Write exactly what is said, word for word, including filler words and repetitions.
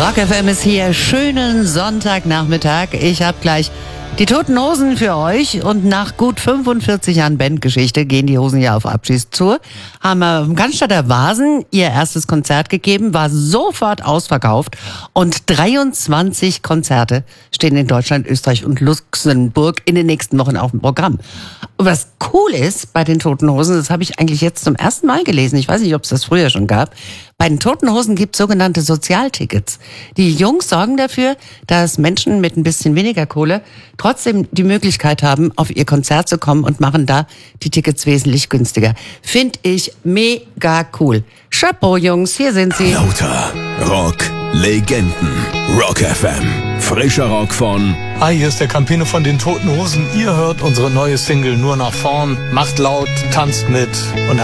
Rock F M ist hier. Schönen Sonntagnachmittag. Ich habe gleich die Toten Hosen für euch. Und nach gut fünfundvierzig Jahren Bandgeschichte gehen die Hosen ja auf Abschiedstour. Haben wir im Cannstatter Wasen ihr erstes Konzert gegeben, war sofort ausverkauft. Und dreiundzwanzig Konzerte stehen in Deutschland, Österreich und Luxemburg in den nächsten Wochen auf dem Programm. Und was cool ist bei den Toten Hosen, das habe ich eigentlich jetzt zum ersten Mal gelesen. Ich weiß nicht, ob es das früher schon gab. Bei den Toten Hosen gibt es sogenannte Sozialtickets. Die Jungs sorgen dafür, dass Menschen mit ein bisschen weniger Kohle trotzdem die Möglichkeit haben, auf ihr Konzert zu kommen und machen da die Tickets wesentlich günstiger. Finde ich mega cool. Chapeau, Jungs, hier sind sie. Lauter Rock Legenden. Rock F M. Frischer Rock von... Hi, hier ist der Campino von den Toten Hosen. Ihr hört unsere neue Single Nur nach vorn. Macht laut, tanzt mit und